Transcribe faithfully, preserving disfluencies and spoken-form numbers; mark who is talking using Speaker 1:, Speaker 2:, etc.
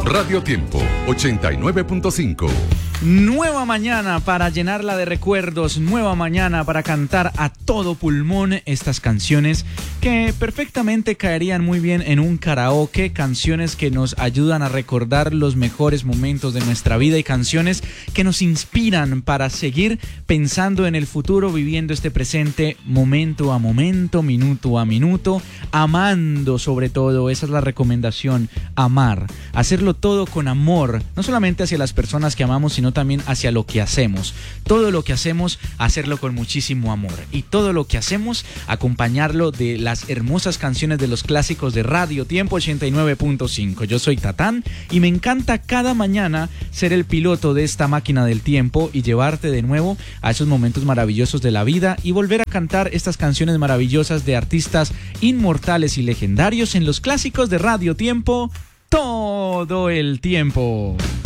Speaker 1: Radio Tiempo ochenta y nueve punto cinco.
Speaker 2: Nueva mañana para llenarla de recuerdos, nueva mañana para cantar a todo pulmón estas canciones que perfectamente caerían muy bien en un karaoke, canciones que nos ayudan a recordar los mejores momentos de nuestra vida y canciones que nos inspiran para seguir pensando en el futuro, viviendo este presente momento a momento, minuto a minuto, amando sobre todo. Esa es la recomendación, amar, hacerlo todo con amor, no solamente hacia las personas que amamos, sino también hacia lo que hacemos. Todo lo que hacemos, hacerlo con muchísimo amor. Y todo lo que hacemos, acompañarlo de las hermosas canciones de los clásicos de Radio Tiempo ochenta y nueve punto cinco. Yo soy Tatán y me encanta cada mañana ser el piloto de esta máquina del tiempo y llevarte de nuevo a esos momentos maravillosos de la vida y volver a cantar estas canciones maravillosas de artistas inmortales y legendarios en los clásicos de Radio Tiempo todo el tiempo.